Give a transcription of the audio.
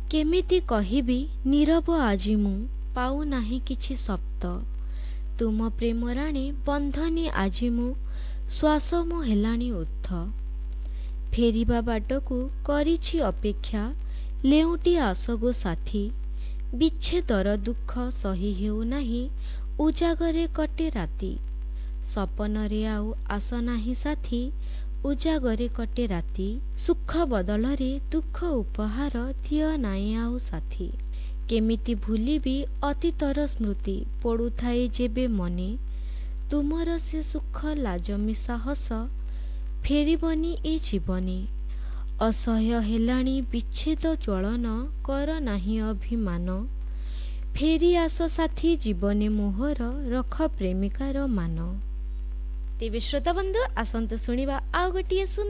କେମିତି କହିବି ନୀରବ ଆଜି ମୁଁ ପାଉନାହିଁ କିଛି ଶବ୍ଦ। ତୁମ ପ୍ରେମ ରାଣୀ ବନ୍ଧନୀ ଆଜି ମୁଁ ଶ୍ୱାସ ମୋ ହେଲାଣି ଉଦ୍ଧ। ଫେରିବା ବାଟକୁ କରିଛି ଅପେକ୍ଷା ଲେଉଟି ଆସଗୋ ସାଥୀ। ବିଚ୍ଛେଦର ଦୁଃଖ ସହି ହେଉନାହିଁ ଉଜାଗରେ କଟେ ରାତି। ସପନରେ ଆଉ ଆସ ନାହିଁ ସାଥୀ ଉଜାଗରେ କଟେ ରାତି। ସୁଖ ବଦଳରେ ଦୁଃଖ ଉପହାର ଦିଅ ନାହିଁ ଆଉ ସାଥୀ। କେମିତି ଭୁଲିବି ଅତୀତର ସ୍ମୃତି ପଡ଼ୁଥାଏ ଯେବେ ମନେ। ତୁମର ସେ ସୁଖ ଲାଜ ମିଶା ହସ ଫେରିବନି ଏ ଜୀବନେ। ଅସହ୍ୟ ହେଲାଣି ବିଚ୍ଛେଦ ଜ୍ୱଳନ କର ନାହିଁ ଅଭିମାନ। ଫେରି ଆସ ସାଥୀ ଜୀବନେ ମୋହର ରଖ ପ୍ରେମିକାର ମାନ। ତେବେ ଶ୍ରୋତାବନ୍ଧୁ ଆସନ୍ତୁ ଶୁଣିବା ଆଉ ଗୋଟିଏ